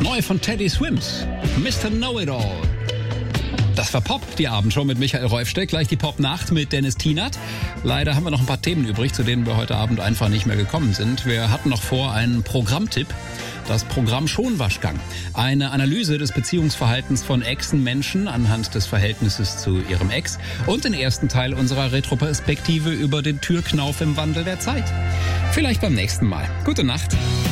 Neu von Teddy Swims, Mr. Know-It-All. Das war Pop, die Abendshow mit Michael Räufstedt. Gleich die Pop-Nacht mit Dennis Tienert. Leider haben wir noch ein paar Themen übrig, zu denen wir heute Abend einfach nicht mehr gekommen sind. Wir hatten noch vor einen Programmtipp. Das Programm Schonwaschgang. Eine Analyse des Beziehungsverhaltens von Exen-Menschen anhand des Verhältnisses zu ihrem Ex. Und den ersten Teil unserer Retroperspektive über den Türknauf im Wandel der Zeit. Vielleicht beim nächsten Mal. Gute Nacht.